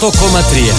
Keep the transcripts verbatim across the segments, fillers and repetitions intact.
Το κόμμα τρία.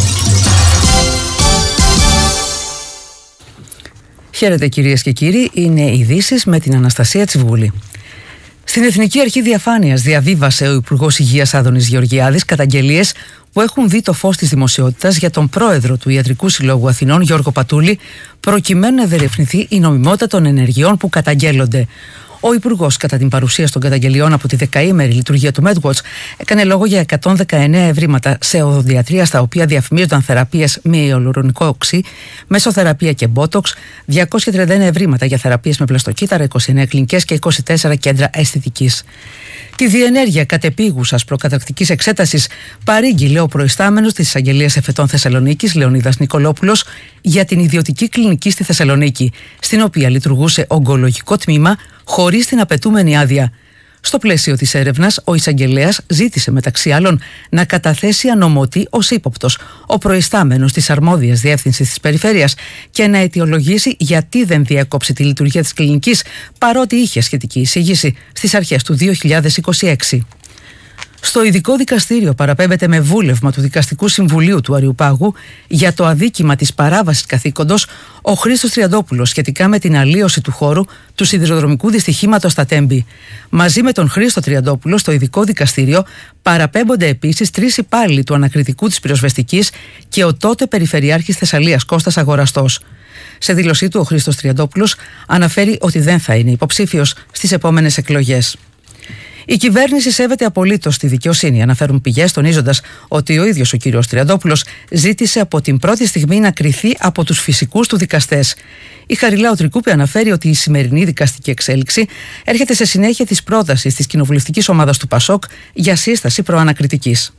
Χαίρετε κυρίες και κύριοι, είναι ειδήσεις με την Αναστασία Τσιβούλη. Στην Εθνική Αρχή Διαφάνειας διαβίβασε ο Υπουργός Υγείας Άδωνης Γεωργιάδης καταγγελίες που έχουν δει το φως της δημοσιότητας για τον πρόεδρο του Ιατρικού Συλλόγου Αθηνών, Γιώργο Πατούλη, προκειμένου να διερευνηθεί η νομιμότητα των ενεργειών που καταγγέλλονται. Ο Υπουργός, κατά την παρουσίαση των καταγγελιών από τη δεκαήμερη λειτουργία του MedWatch, έκανε λόγο για εκατόν δεκαεννέα ευρήματα σε οδοντιατρία στα οποία διαφημίζονταν θεραπείες με ιαλουρονικό οξύ, μεσοθεραπεία και μπότοξ, διακόσια τριάντα ένα ευρήματα για θεραπείες με πλαστοκύτταρα, είκοσι εννέα κλινικές και είκοσι τέσσερα κέντρα αισθητικής. Τη διενέργεια κατεπίγουσας προκαταρκτικής εξέτασης παρήγγειλε ο προϊστάμενος της Εισαγγελίας Εφετών Θεσσαλονίκης, Λεωνίδας Νικολόπουλος, για την ιδιωτική κλινική στη Θεσσαλονίκη, στην οποία λειτουργούσε ογκολογικό τμήμα χωρίς την απαιτούμενη άδεια. Στο πλαίσιο της έρευνας, ο εισαγγελέας ζήτησε μεταξύ άλλων να καταθέσει ανωμότη ως ύποπτος ο προϊστάμενος της αρμόδιας διεύθυνσης της περιφέρειας και να αιτιολογήσει γιατί δεν διέκοψε τη λειτουργία της κλινικής, παρότι είχε σχετική εισήγηση στις αρχές του δύο χιλιάδες είκοσι έξι. Στο ειδικό δικαστήριο παραπέμπεται με βούλευμα του Δικαστικού Συμβουλίου του Αριουπάγου για το αδίκημα της παράβασης καθήκοντος ο Χρήστος Τριαντόπουλος σχετικά με την αλλίωση του χώρου του σιδηροδρομικού δυστυχήματος στα Τέμπη. Μαζί με τον Χρήστο Τριαντόπουλο στο ειδικό δικαστήριο παραπέμπονται επίσης τρεις υπάλληλοι του ανακριτικού της πυροσβεστικής και ο τότε Περιφερειάρχης Θεσσαλίας Κώστας Αγοραστός. Σε δήλωσή του, ο Χρήστος Τριαντόπουλος αναφέρει ότι δεν θα είναι υποψήφιος στις επόμενες εκλογές. Η κυβέρνηση σέβεται απολύτως τη δικαιοσύνη, αναφέρουν πηγές, τονίζοντας ότι ο ίδιος ο κύριος Τριαντόπουλος ζήτησε από την πρώτη στιγμή να κριθεί από τους φυσικούς του δικαστές. Η Χαριλάου Τρικούπη αναφέρει ότι η σημερινή δικαστική εξέλιξη έρχεται σε συνέχεια της πρότασης της κοινοβουλευτικής ομάδας του ΠΑΣΟΚ για σύσταση προανακριτικής.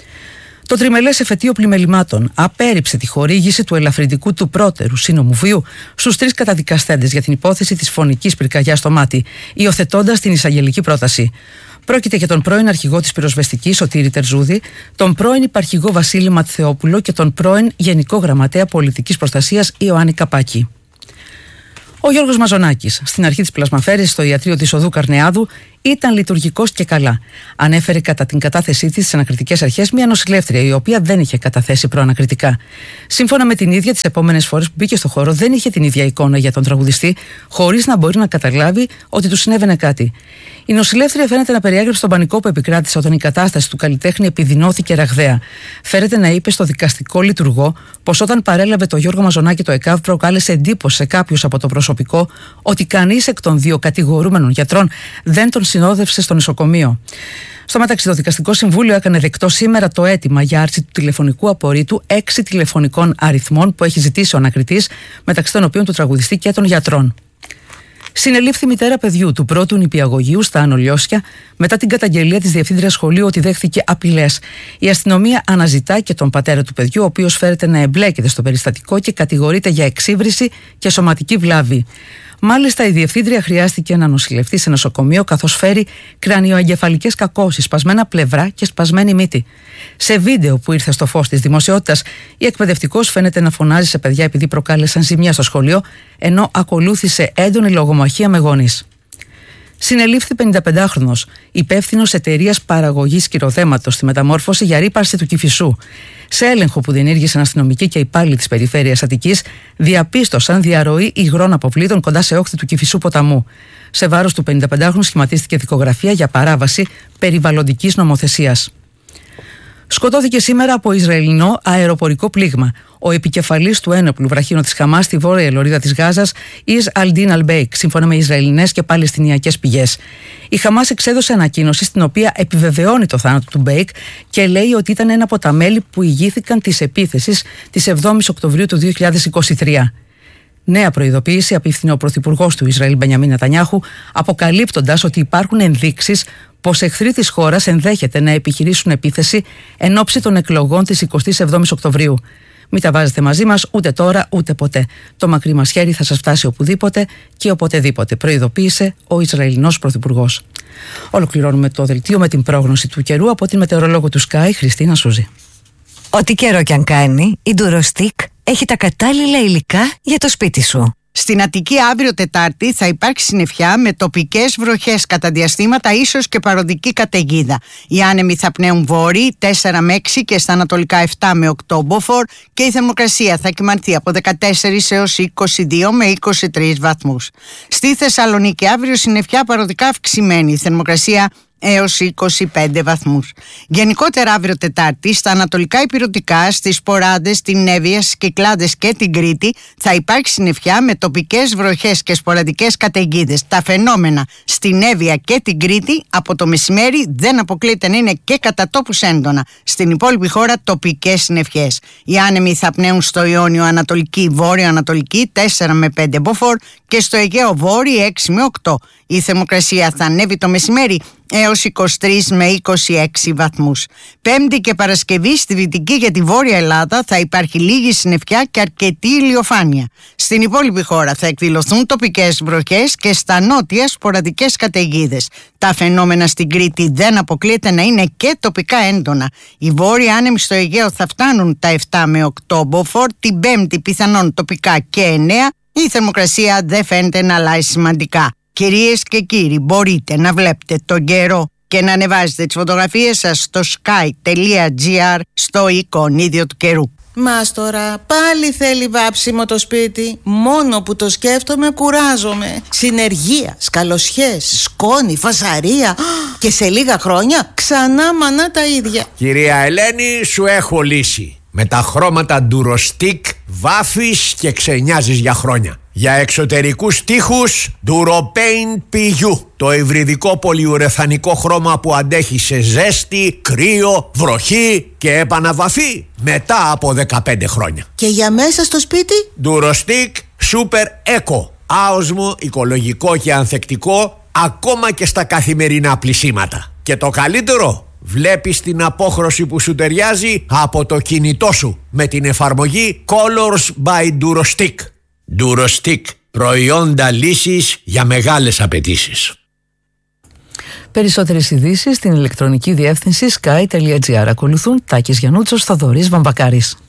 Το τριμελές εφετείο πλημελημάτων απέρριψε τη χορήγηση του ελαφρυντικού του πρώτερου σύνομου βίου στους τρεις καταδικαστέντες για την υπόθεση της φωνικής πυρκαγιάς στο μάτι, υιοθετώντας την εισαγγελική πρόταση. Πρόκειται για τον πρώην αρχηγό της πυροσβεστικής Σωτήρη Τερζούδη, τον πρώην υπαρχηγό Βασίλη Ματθεόπουλο και τον πρώην Γενικό Γραμματέα Πολιτικής Προστασίας Ιωάννη Καπάκη. Ο Γιώργος Μαζονάκης, στην αρχή της πλασμαφέρησης στο ιατρείο της Οδού Καρνεάδου, ήταν λειτουργικός και καλά. Ανέφερε κατά την κατάθεσή της στις ανακριτικές αρχές μια νοσηλεύτρια, η οποία δεν είχε καταθέσει προανακριτικά. Σύμφωνα με την ίδια, τις επόμενες φορές που μπήκε στο χώρο, δεν είχε την ίδια εικόνα για τον τραγουδιστή, χωρίς να μπορεί να καταλάβει ότι του συνέβαινε κάτι. Η νοσηλεύτρια φαίνεται να περιέγραψε τον πανικό που επικράτησε όταν η κατάσταση του καλλιτέχνη επιδεινώθηκε ραγδαία. Φέρεται να είπε στο δικαστικό λειτουργό πως όταν παρέλαβε το Γιώργο Μαζονάκη το ΕΚΑΒ, προκάλεσε εντύπωση σε κάποιους από το προσωπικό ότι κανείς εκ των δύο κατηγορούμενων γιατρών δεν τον συνόδευσε στο νοσοκομείο. Στο μεταξύ, το Δικαστικό Συμβούλιο έκανε δεκτό σήμερα το αίτημα για άρση του τηλεφωνικού απορρίτου έξι τηλεφωνικών αριθμών που έχει ζητήσει ο ανακριτής, μεταξύ των οποίων του τραγουδιστή και των γιατρών. Συνελήφθη μητέρα παιδιού του πρώτου νηπιαγωγείου στα Άνω Λιώσια μετά την καταγγελία της διευθύντριας σχολείου ότι δέχθηκε απειλές. Η αστυνομία αναζητά και τον πατέρα του παιδιού, ο οποίος φέρεται να εμπλέκεται στο περιστατικό και κατηγορείται για εξύβριση και σωματική βλάβη. Μάλιστα, η διευθύντρια χρειάστηκε να νοσηλευτεί σε νοσοκομείο καθώς φέρει κρανιοεγκεφαλικές κακώσεις, σπασμένα πλευρά και σπασμένη μύτη. Σε βίντεο που ήρθε στο φως της δημοσιότητας, η εκπαιδευτικός φαίνεται να φωνάζει σε παιδιά επειδή προκάλεσαν ζημιά στο σχολείο, ενώ ακολούθησε έντονη λογομαχία με γονείς. Συνελήφθη πενηνταπεντάχρονος, υπεύθυνος εταιρείας παραγωγής κυροθέματος στη μεταμόρφωση για ρύπαρση του Κηφισού. Σε έλεγχο που διενήργησαν αστυνομικοί και υπάλληλοι της περιφέρειας Αττικής, διαπίστωσαν διαρροή υγρών αποβλήτων κοντά σε όχθη του Κηφισού ποταμού. Σε βάρος του πενηνταπεντάχρονου σχηματίστηκε δικογραφία για παράβαση περιβαλλοντικής νομοθεσίας. Σκοτώθηκε σήμερα από Ισραηλινό αεροπορικό πλήγμα ο επικεφαλής του ένοπλου βραχίωνου της Χαμάς στη βόρεια λωρίδα της Γάζας, Ις Αλντίν Αλμπέικ, σύμφωνα με Ισραηλινές και Παλαιστινιακές πηγές. Η Χαμάς εξέδωσε ανακοίνωση στην οποία επιβεβαιώνει το θάνατο του Μπέικ και λέει ότι ήταν ένα από τα μέλη που ηγήθηκαν της επίθεσης της εβδόμης Οκτωβρίου του δύο χιλιάδες είκοσι τρία. Νέα προειδοποίηση απίφθινε ο πρωθυπουργός του Ισραήλ Μπενιαμίν Νετανιάχου, αποκαλύπτοντας ότι υπάρχουν ενδείξεις πως εχθροί της χώρας ενδέχεται να επιχειρήσουν επίθεση εν ώψη των εκλογών της εικοστής εβδόμης Οκτωβρίου. Μην τα βάζετε μαζί μας ούτε τώρα ούτε ποτέ. Το μακρύ μας χέρι θα σας φτάσει οπουδήποτε και οποτεδήποτε, προειδοποίησε ο Ισραηλινός πρωθυπουργός. Ολοκληρώνουμε το δελτίο με την πρόγνωση του καιρού από την μετεωρολόγο του Sky, Χριστίνα Σούζη. Ό,τι καιρό κι αν κάνει, η Durostec έχει τα κατάλληλα υλικά για το σπίτι σου. Στην Αττική αύριο Τετάρτη θα υπάρξει συννεφιά με τοπικές βροχές κατά διαστήματα, ίσως και παροδική καταιγίδα. Οι άνεμοι θα πνέουν βόρειοι τέσσερα με έξι και στα ανατολικά επτά με οκτώ μποφόρ και η θερμοκρασία θα κυμανθεί από δεκατέσσερα έως είκοσι δύο με είκοσι τρεις βαθμούς. Στη Θεσσαλονίκη αύριο συννεφιά παροδικά αυξημένη, η θερμοκρασία έως είκοσι πέντε βαθμούς. Γενικότερα αύριο Τετάρτη στα ανατολικά ηπειρωτικά, στις Ποράδες, την Εύβοια, στις Κυκλάδες και την Κρήτη θα υπάρξει συννεφιά με τοπικές βροχές και σποραδικές καταιγίδες. Τα φαινόμενα στην Εύβοια και την Κρήτη από το μεσημέρι δεν αποκλείεται να είναι και κατά τόπους έντονα. Στην υπόλοιπη χώρα τοπικές συννεφιές. Οι άνεμοι θα πνέουν στο Ιόνιο ανατολική, βόρειο-ανατολική τέσσερα με πέντε μποφόρ και στο Αιγαίο βόρειο έξι με οκτώ. Η θερμοκρασία θα ανέβει το μεσημέρι έως είκοσι τρεις με είκοσι έξι βαθμούς. Πέμπτη και Παρασκευή στη Δυτική και τη Βόρεια Ελλάδα θα υπάρχει λίγη συννεφιά και αρκετή ηλιοφάνεια. Στην υπόλοιπη χώρα θα εκδηλωθούν τοπικές βροχές και στα νότια σποραδικές καταιγίδες. Τα φαινόμενα στην Κρήτη δεν αποκλείεται να είναι και τοπικά έντονα. Οι βόρειοι άνεμοι στο Αιγαίο θα φτάνουν τα επτά με οκτώ μποφόρ, την Πέμπτη πιθανόν τοπικά και εννέα. Η θερμοκρασία δεν φαίνεται να αλλάζει σημαντικά. Κυρίες και κύριοι, μπορείτε να βλέπετε τον καιρό και να ανεβάζετε τις φωτογραφίες σας στο sky τελεία gr στο εικονίδιο του καιρού. Μάστορα, πάλι θέλει βάψιμο το σπίτι. Μόνο που το σκέφτομαι κουράζομαι. Συνεργεία, σκαλοσιές, σκόνη, φασαρία. Και σε λίγα χρόνια ξανά μανά τα ίδια. Κυρία Ελένη, σου έχω λύση. Με τα χρώματα Durostick βάφεις και ξενιάζεις για χρόνια. Για εξωτερικούς τοίχους Duropaint πι γιου, το υβριδικό πολυουρεθανικό χρώμα που αντέχει σε ζέστη, κρύο, βροχή και επαναβαφή μετά από δεκαπέντε χρόνια. Και για μέσα στο σπίτι Durostick Super Eco, άοσμο, οικολογικό και ανθεκτικό ακόμα και στα καθημερινά πλυσίματα. Και το καλύτερο, βλέπεις την απόχρωση που σου ταιριάζει από το κινητό σου με την εφαρμογή Colors by Durostick. Durostick, προϊόντα λύσης για μεγάλες απαιτήσεις. Περισσότερες ειδήσεις στην ηλεκτρονική διεύθυνση sky τελεία gr. Ακολουθούν Τάκης Γιαννούτσος, Θοδωρής Βαμβακάρης.